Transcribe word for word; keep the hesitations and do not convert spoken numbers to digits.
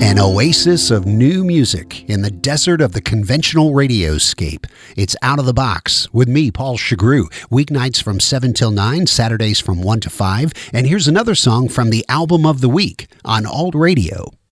An oasis of new music in the desert of the conventional radioscape. It's Out of the Box with me, Paul Chagru. Weeknights from seven till nine, Saturdays from one to five. And here's another song from the Album of the Week on Alt Radio.